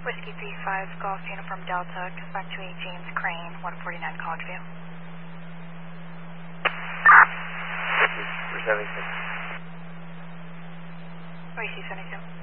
Whiskey 35 Golf Uniform Delta, comes back to a James Crane, 149 College View. We're 76. Wait, 72.